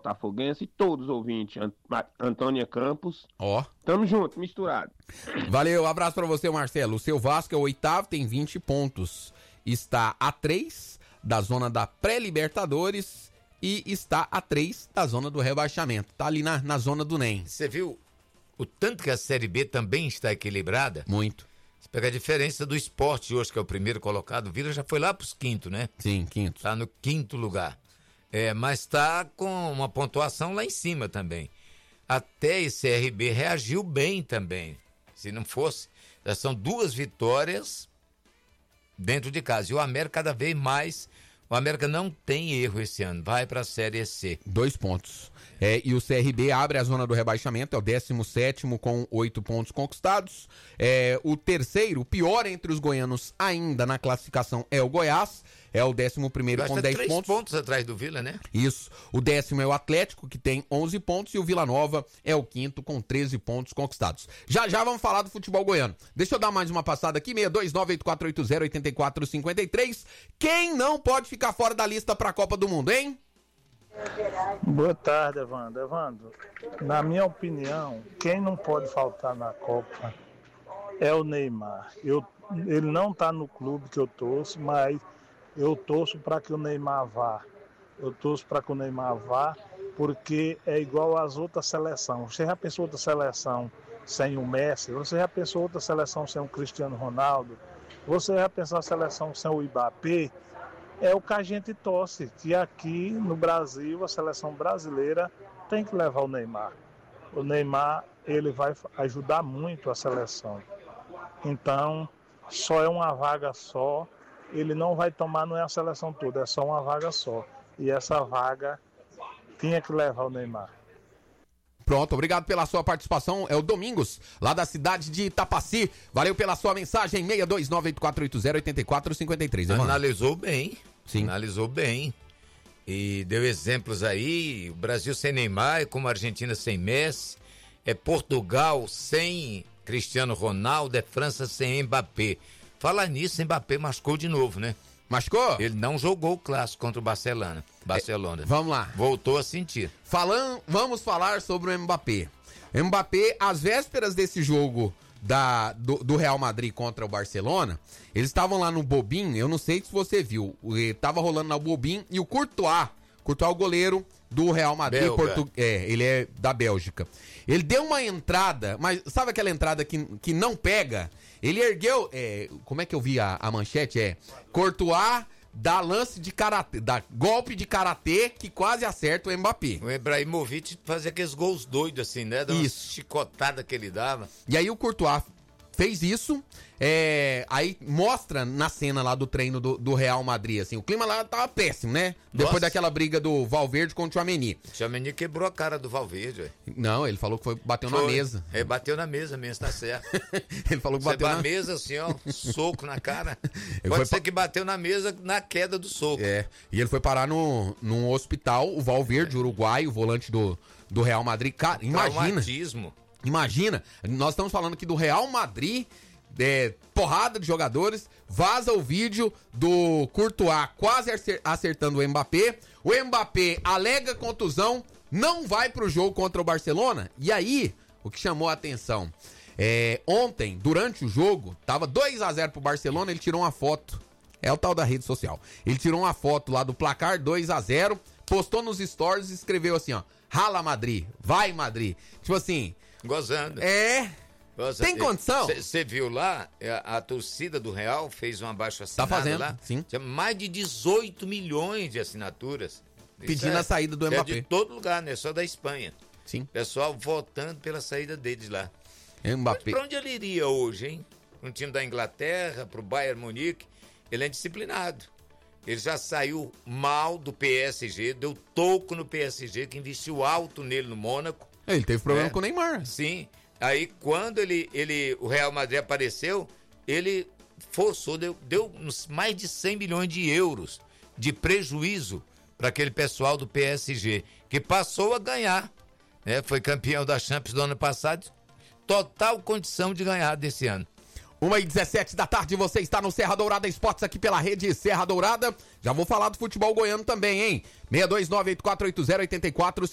botafoguense e todos os ouvintes. Antônia Campos. Ó. Tamo junto, misturado. Valeu, abraço pra você, Marcelo. O seu Vasco é o 8º, tem 20 pontos. Está a 3 da zona da pré-Libertadores e está a 3 da zona do rebaixamento. Tá ali na zona do NEM. Você viu o tanto que a Série B também está equilibrada? Muito. Você pega a diferença do Sport hoje, que é o primeiro colocado. O Vila já foi lá pros quinto, né? Sim, quinto. Tá no 5º lugar. Mas tá com uma pontuação lá em cima também. Até esse CRB reagiu bem também. Se não fosse, já são 2 vitórias dentro de casa. E o América cada vez mais, o América não tem erro esse ano, vai para a Série C. 2 pontos. E o CRB abre a zona do rebaixamento, é o 17º com 8 pontos conquistados. O terceiro, o pior entre os goianos ainda na classificação é o Goiás, é o 11º com 10 pontos. 3 pontos atrás do Vila, né? Isso. O 10º é o Atlético, que tem 11 pontos, e o Vila Nova é o 5º com 13 pontos conquistados. Já vamos falar do futebol goiano. Deixa eu dar mais uma passada aqui, 62984808453. Quem não pode ficar fora da lista para a Copa do Mundo, hein? Boa tarde, Evandro. Evandro, na minha opinião, quem não pode faltar na Copa é o Neymar. Ele não está no clube que eu torço, mas eu torço para que o Neymar vá. Porque é igual às outras seleções. Você já pensou outra seleção sem o Messi? Você já pensou outra seleção sem o Cristiano Ronaldo? Você já pensou a seleção sem o Mbappé? É o que a gente torce, que aqui no Brasil, a seleção brasileira tem que levar o Neymar. O Neymar, ele vai ajudar muito a seleção. Então, só é uma vaga só, ele não vai tomar, não é a seleção toda, é só uma vaga só. E essa vaga tinha que levar o Neymar. Pronto, obrigado pela sua participação. É o Domingos, lá da cidade de Itapaci. Valeu pela sua mensagem, 62984808453. Analisou bem. Sim. Analisou bem. E deu exemplos aí. O Brasil sem Neymar, é como a Argentina sem Messi. É Portugal sem Cristiano Ronaldo. É França sem Mbappé. Falar nisso, Mbappé machucou de novo, né? Machucou? Ele não jogou o clássico contra o Barcelona. Vamos lá. Voltou a sentir. Vamos falar sobre o Mbappé. Mbappé, às vésperas desse jogo do Real Madrid contra o Barcelona, eles estavam lá no Bobin, eu não sei se você viu, tava rolando na Bobin, e o Courtois, o goleiro do Real Madrid, ele é da Bélgica. Ele deu uma entrada, mas sabe aquela entrada que não pega? Ele ergueu, como é que eu vi a manchete? Courtois dá lance de karatê, dá golpe de karatê que quase acerta o Mbappé. O Ibrahimovic fazia aqueles gols doidos assim, né? Uma chicotada que ele dava. E aí o Courtois fez isso, aí mostra na cena lá do treino do Real Madrid, assim, o clima lá tava péssimo, né? Depois daquela briga do Valverde com o Tchouaméni. O Tchouaméni quebrou a cara do Valverde, ué. Não, ele falou que bateu na mesa. Bateu na mesa mesmo, tá certo. Ele falou que bateu na mesa assim, ó, soco na cara. Pode ser que bateu na mesa na queda do soco. E ele foi parar num hospital, o Valverde, uruguaio, o volante do Real Madrid. Cara, Imagina, nós estamos falando aqui do Real Madrid, porrada de jogadores, vaza o vídeo do Courtois quase acertando o Mbappé. O Mbappé alega contusão, não vai pro jogo contra o Barcelona. E aí, o que chamou a atenção, ontem, durante o jogo, tava 2-0 pro Barcelona, ele tirou uma foto, é o tal da rede social. Ele tirou uma foto lá do placar, 2-0, postou nos stories e escreveu assim, ó, rala Madrid, vai Madrid. Tipo assim... Gozando. Tem condição? Você viu lá, a torcida do Real fez um abaixo-assinado lá. Sim. Tinha mais de 18 milhões de assinaturas. Pedindo a saída do Mbappé. De todo lugar, né? Só da Espanha. Sim. Pessoal votando pela saída deles lá. Mbappé. Mas pra onde ele iria hoje, hein? Um time da Inglaterra, pro Bayern Munique. Ele é disciplinado. Ele já saiu mal do PSG, deu toco no PSG, que investiu alto nele no Mônaco. Ele teve problema com o Neymar. Sim. Aí quando o Real Madrid apareceu, ele forçou, deu mais de 100 milhões de euros de prejuízo para aquele pessoal do PSG, que passou a ganhar, né? Foi campeão da Champions do ano passado, total condição de ganhar desse ano. 1h17 da tarde, você está no Serra Dourada Esportes aqui pela rede Serra Dourada. Já vou falar do futebol goiano também, hein? 62984808453.